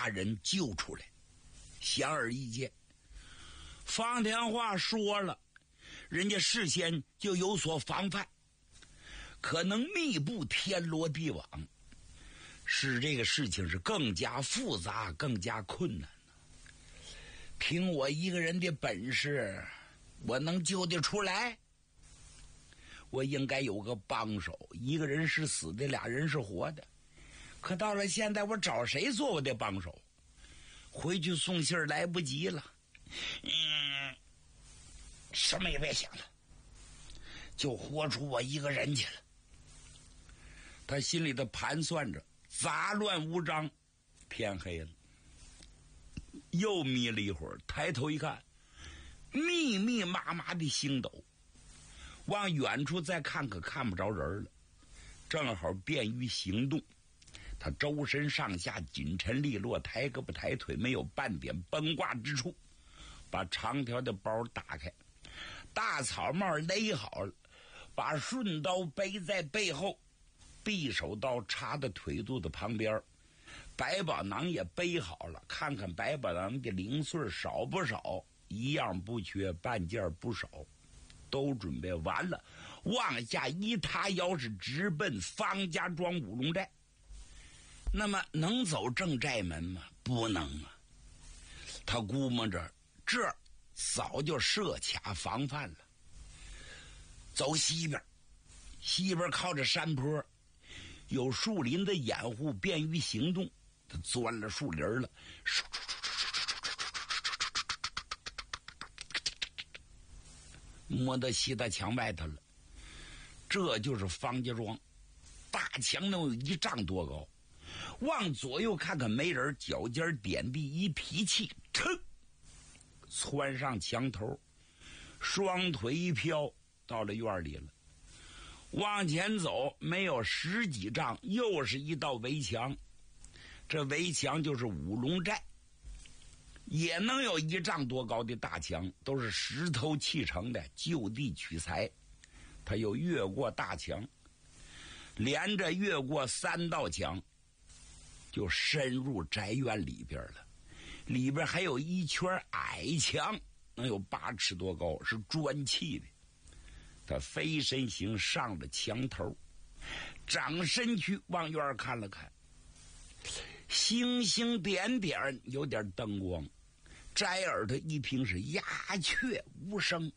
把人救出来，显而易见。方天画说了，人家事先就有所防范，可能密布天罗地网，使这个事情是更加复杂，更加困难。凭我一个人的本事，我能救得出来？我应该有个帮手，一个人是死的，俩人是活的。可到了现在，我找谁做我的帮手？回去送信儿来不及了。什么也别想了，就豁出我一个人去了。他心里头盘算着，杂乱无章。天黑了，又眯了一会儿，抬头一看，密密麻麻的星斗，往远处再看可看不着人了，正好便于行动。他周身上下紧沉利落，抬胳膊抬腿，没有半点崩挂之处，把长条的包打开，大草帽勒好了，把顺刀背在背后，匕首刀插在腿肚子旁边，百宝囊也背好了，看看百宝囊的零碎少不少，一样不缺，半件不少，都准备完了，往下一塌腰，是直奔方家庄五龙寨。那么能走正寨门吗？不能啊。他估摸着这儿早就设卡防范了。走西边，西边靠着山坡，有树林的掩护，便于行动。他钻了树林了，摸到西大墙外头了。这就是方家庄，大墙能有1丈多高。往左右看看没人，脚尖点地一提气，噌，窜上墙头，双腿一飘，到了院里了。往前走没有10几丈，又是一道围墙。这围墙就是五龙寨，也能有1丈多高的大墙，都是石头砌成的，就地取材。他又越过大墙，连着越过3道墙，就深入宅院里边了。里边还有一圈矮墙，能有8尺多高，是砖砌的。他飞身行上了墙头，长身躯往院看了看，星星点点，有点灯光。摘耳朵一听是鸦雀无声。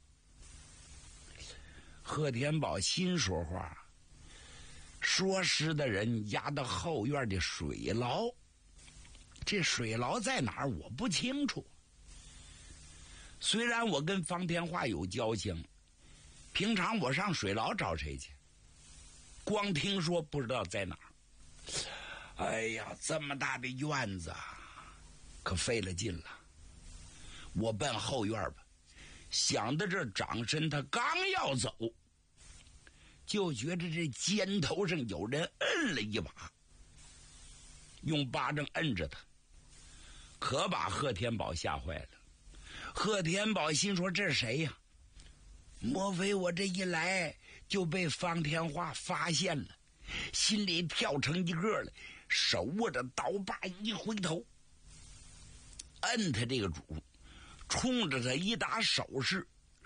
贺天宝心说话，说诗的人压到后院的水牢，这水牢在哪儿我不清楚。虽然我跟方天画有交情，平常我上水牢找谁去？光听说不知道在哪儿。哎呀，这么大的院子可费了劲了。我奔后院吧，想到这长身，他刚要走，就觉得这肩头上有人摁了一把，用巴掌摁着他，可把贺天宝吓坏了。贺天宝心说这是谁呀？莫非我这一来就被方天画发现了？心里跳成一个了，手握着刀把一回头，摁他这个主，冲着他一打手势，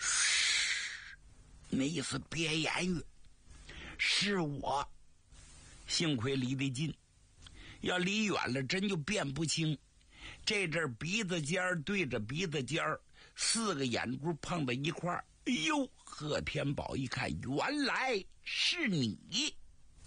那意思别言语，是我。幸亏离得近，要离远了真就辨不清。这阵鼻子尖对着鼻子尖，4个眼珠碰在一块儿。哎呦，贺天宝一看，原来是你。